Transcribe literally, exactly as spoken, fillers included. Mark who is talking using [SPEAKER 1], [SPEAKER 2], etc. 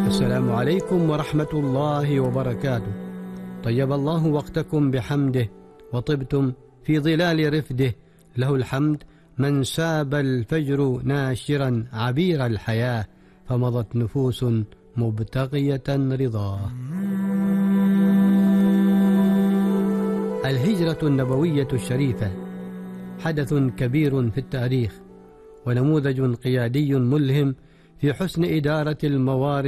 [SPEAKER 1] السلام عليكم ورحمة الله وبركاته. طيب الله وقتكم بحمده وطبتم في ظلال رفده. له الحمد من ساب الفجر ناشرا عبير الحياة، فمضت نفوس مبتغية رضاه. الهجرة النبوية الشريفة حدث كبير في التاريخ، ونموذج قيادي ملهم في حسن إدارة الموارد